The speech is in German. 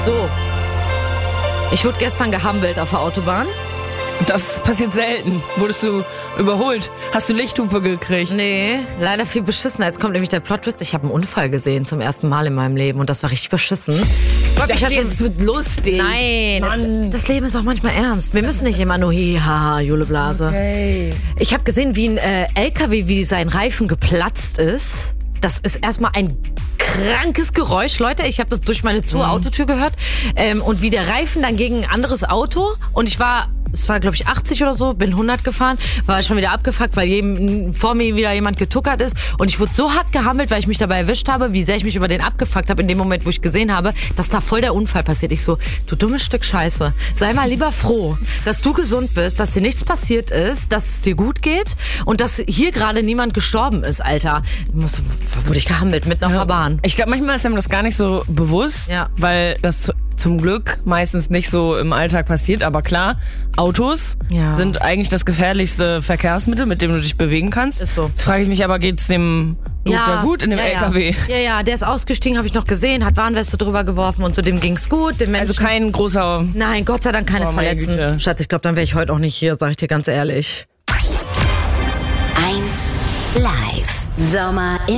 So. Ich wurde gestern gehampelt auf der Autobahn. Das passiert selten. Wurdest du überholt? Hast du Lichthupe gekriegt? Nee, leider viel beschissener. Jetzt kommt nämlich der Plot-Twist. Ich habe einen Unfall gesehen zum ersten Mal in meinem Leben und das war richtig beschissen. Ich dachte, jetzt wird lustig. Nein, das Leben ist auch manchmal ernst. Wir müssen nicht immer nur hiha, Juleblase. Okay. Ich habe gesehen, wie ein LKW, wie sein Reifen geplatzt ist. Das ist erstmal ein krankes Geräusch, Leute. Ich habe das durch meine Autotür gehört. Und wie der Reifen dann gegen ein anderes Auto. Und es war glaube ich 80 oder so, bin 100 gefahren, war schon wieder abgefuckt, weil vor mir wieder jemand getuckert ist. Und ich wurde so hart gehammelt, weil ich mich dabei erwischt habe, wie sehr ich mich über den abgefuckt habe in dem Moment, wo ich gesehen habe, dass da voll der Unfall passiert. Ich so, du dummes Stück Scheiße. Sei mal lieber froh, dass du gesund bist, dass dir nichts passiert ist, dass es dir gut geht und dass hier gerade niemand gestorben ist, Alter. Wurde ich gehammelt mitten auf der Bahn. Ich glaube, manchmal ist einem das gar nicht so bewusst, weil das zum Glück meistens nicht so im Alltag passiert. Aber klar, Autos sind eigentlich das gefährlichste Verkehrsmittel, mit dem du dich bewegen kannst. Ist so. Jetzt frage ich mich aber, geht's dem Doktor gut in dem LKW? Ja, der ist ausgestiegen, habe ich noch gesehen, hat Warnweste drüber geworfen und zu dem ging's gut. Dem Also kein großer... Nein, Gott sei Dank keine Verletzten. Schatz, ich glaube, dann wäre ich heute auch nicht hier, sag ich dir ganz ehrlich. 1 Live. Sommer im